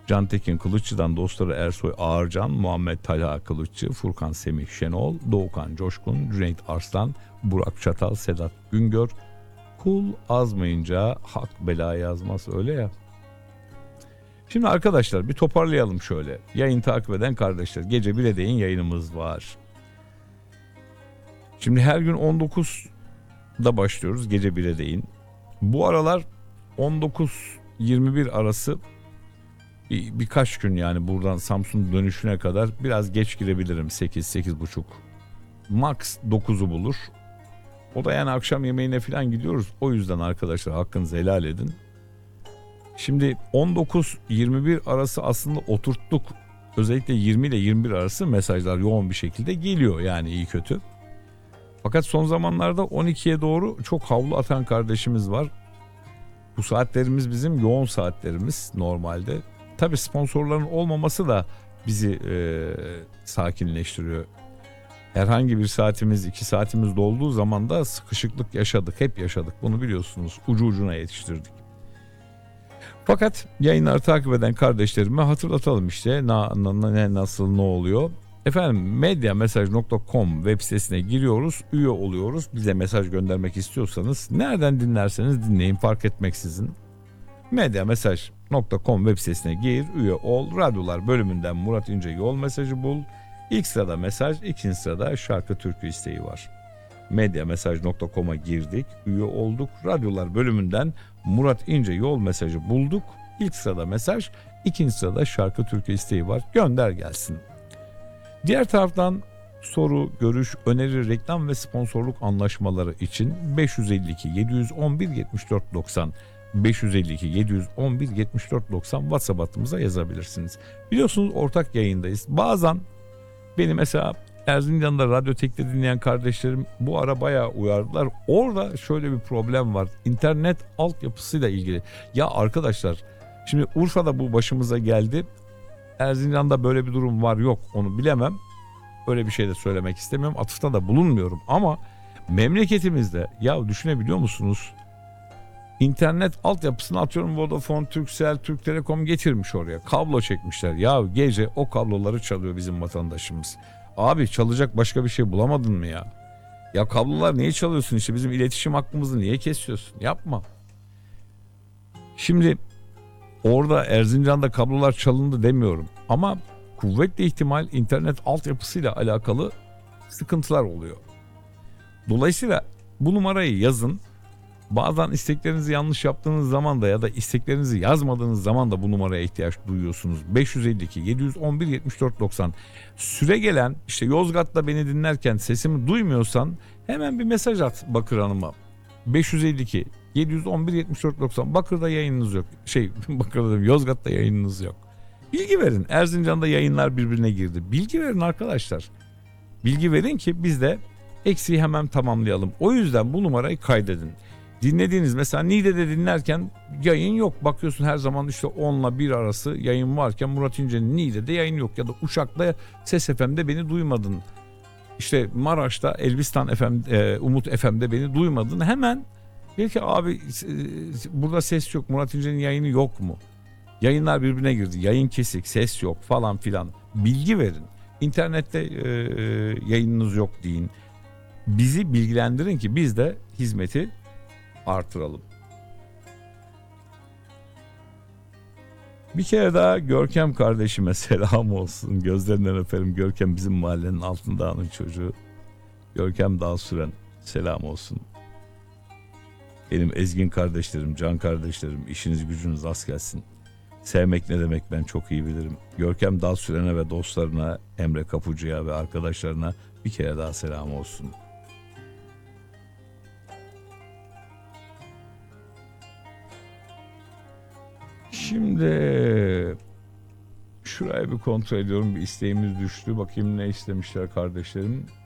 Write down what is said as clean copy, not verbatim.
Can Tekin Kılıççı'dan dostları Ersoy Ağarcan, Muhammed Talha Kılıççı, Furkan Semih Şenol, Doğukan Coşkun, Cüneyt Arslan, Burak Çatal, Sedat Güngör. Kul azmayınca hak bela yazmaz, öyle ya. Şimdi arkadaşlar bir toparlayalım şöyle. Yayın takip eden kardeşler, gece 1'e değin yayınımız var. Şimdi her gün 19'da başlıyoruz, gece 1'e değin. Bu aralar 19-21 arası birkaç gün, yani buradan Samsun dönüşüne kadar biraz geç girebilirim. 8-8.30 max 9'u bulur. O da yani akşam yemeğine falan gidiyoruz. O yüzden arkadaşlar hakkınızı helal edin. Şimdi 19-21 arası aslında oturttuk. Özellikle 20 ile 21 arası mesajlar yoğun bir şekilde geliyor, yani iyi kötü. Fakat son zamanlarda 12'ye doğru çok havlu atan kardeşimiz var. Bu saatlerimiz bizim yoğun saatlerimiz normalde. Tabii sponsorların olmaması da bizi sakinleştiriyor. Herhangi bir saatimiz, 2 saatimiz dolduğu zaman da sıkışıklık yaşadık. Hep yaşadık. Bunu biliyorsunuz. Ucu ucuna yetiştirdik. Fakat yayınları takip eden kardeşlerime hatırlatalım işte ne nasıl ne oluyor. Efendim medyamesaj.com web sitesine giriyoruz, üye oluyoruz. Bize mesaj göndermek istiyorsanız nereden dinlerseniz dinleyin, fark etmeksizin. Medyamesaj.com web sitesine gir, üye ol. Radyolar bölümünden Murat İnce Yol mesajı bul. İlk sırada mesaj, ikinci sırada şarkı türkü isteği var. Medyamesaj.com'a girdik, üye olduk. Radyolar bölümünden Murat İnce Yol mesajı bulduk. İlk sırada mesaj, ikinci sırada şarkı türkü isteği var. Gönder gelsin. Diğer taraftan soru, görüş, öneri, reklam ve sponsorluk anlaşmaları için 552 711 74 90 552 711 74 90 WhatsApp hattımıza yazabilirsiniz. Biliyorsunuz ortak yayındayız. Bazen beni mesela Erzincan'da Radyo Tek'te dinleyen kardeşlerim bu ara bayağı uyardılar. Orada şöyle bir problem var. İnternet altyapısıyla ilgili. Ya arkadaşlar, şimdi Urfa'da bu başımıza geldi. Erzincan'da böyle bir durum var yok onu bilemem. Öyle bir şey de söylemek istemiyorum. Atıfta da bulunmuyorum ama memleketimizde ya düşünebiliyor musunuz? İnternet altyapısını atıyorum Vodafone, Turkcell, Türk Telekom getirmiş oraya. Kablo çekmişler. Ya gece o kabloları çalıyor bizim vatandaşımız. Abi çalacak başka bir şey bulamadın mı ya? Ya kablolar niye çalıyorsun, işte bizim iletişim hakkımızı niye kesiyorsun? Yapma. Şimdi orada Erzincan'da kablolar çalındı demiyorum. Ama kuvvetli ihtimal internet altyapısıyla alakalı sıkıntılar oluyor. Dolayısıyla bu numarayı yazın. Bazen isteklerinizi yanlış yaptığınız zaman da ya da isteklerinizi yazmadığınız zaman da bu numaraya ihtiyaç duyuyorsunuz. 552 711 74 90. Süre gelen, işte Yozgat'ta beni dinlerken sesimi duymuyorsan hemen bir mesaj at Bakır Hanım'a. 552 711 74 90. Bakır'da yayınınız yok. Bakır'da Yozgat'ta yayınınız yok. Bilgi verin. Erzincan'da yayınlar birbirine girdi. Bilgi verin arkadaşlar. Bilgi verin ki biz de eksiği hemen tamamlayalım. O yüzden bu numarayı kaydedin. Dinlediğiniz mesela Niğde'de dinlerken yayın yok. Bakıyorsun her zaman işte 10 ile 1 arası yayın varken Murat İnce'nin Niğde'de yayın yok. Ya da Uşak'ta Ses FM'de beni duymadın. İşte Maraş'ta Elbistan FM, Umut FM'de beni duymadın. Hemen diyor ki abi burada ses yok. Murat İnce'nin yayını yok mu? Yayınlar birbirine girdi. Yayın kesik, ses yok falan filan. Bilgi verin. İnternette yayınınız yok deyin. Bizi bilgilendirin ki biz de hizmeti artıralım. Bir kere daha Görkem kardeşime selam olsun. Gözlerinden öperim. Görkem bizim mahallenin Altındağ'ın çocuğu. Görkem Dağsüren selam olsun. Benim ezgin kardeşlerim, can kardeşlerim, işiniz gücünüz az gelsin. Sevmek ne demek ben çok iyi bilirim. Görkem Dağsüren'e ve dostlarına, Emre Kapucu'ya ve arkadaşlarına bir kere daha selam olsun. Şimdi şuraya bir kontrol ediyorum. Bir isteğimiz düştü. Bakayım ne istemişler kardeşlerim.